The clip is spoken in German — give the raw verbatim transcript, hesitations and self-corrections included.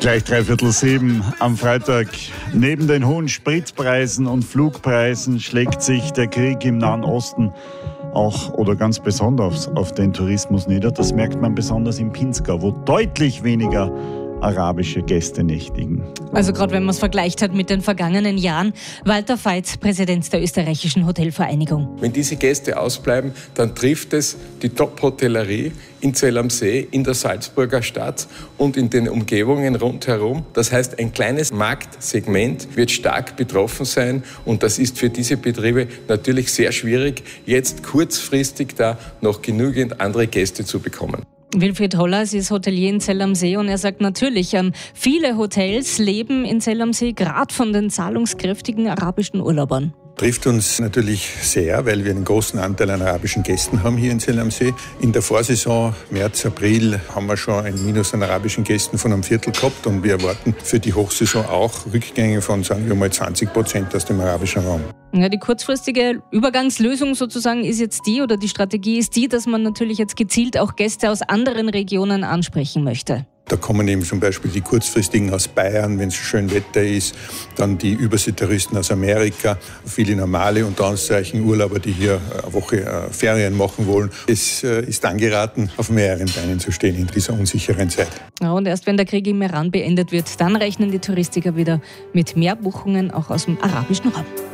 Gleich dreiviertel sieben am Freitag. Neben den hohen Spritpreisen und Flugpreisen schlägt sich der Krieg im Nahen Osten auch oder ganz besonders auf den Tourismus nieder. Das merkt man besonders im Pinzgau, wo deutlich weniger arabische Gäste nächtigen. Also gerade wenn man es vergleicht hat mit den vergangenen Jahren. Walter Veit, Präsident der österreichischen Hotelvereinigung. Wenn diese Gäste ausbleiben, dann trifft es die Top-Hotellerie in Zell am See, in der Salzburger Stadt und in den Umgebungen rundherum. Das heißt, ein kleines Marktsegment wird stark betroffen sein und das ist für diese Betriebe natürlich sehr schwierig, jetzt kurzfristig da noch genügend andere Gäste zu bekommen. Wilfried Hollers ist Hotelier in Zell am See und er sagt natürlich, ähm, viele Hotels leben in Zell am See gerade von den zahlungskräftigen arabischen Urlaubern. Trifft uns natürlich sehr, weil wir einen großen Anteil an arabischen Gästen haben hier in Zell am See. In der Vorsaison, März, April, haben wir schon ein Minus an arabischen Gästen von einem Viertel gehabt und wir erwarten für die Hochsaison auch Rückgänge von, sagen wir mal, zwanzig Prozent aus dem arabischen Raum. Ja, die kurzfristige Übergangslösung sozusagen ist jetzt die, oder die Strategie ist die, dass man natürlich jetzt gezielt auch Gäste aus anderen Regionen ansprechen möchte. Da kommen eben zum Beispiel die kurzfristigen aus Bayern, wenn es schön Wetter ist, dann die Überseetouristen aus Amerika, viele normale unter Anführungszeichen Urlauber, die hier eine Woche äh, Ferien machen wollen. Es äh, ist angeraten, auf mehreren Beinen zu stehen in dieser unsicheren Zeit. Ja, und erst wenn der Krieg im Iran beendet wird, dann rechnen die Touristiker wieder mit mehr Buchungen auch aus dem arabischen Raum.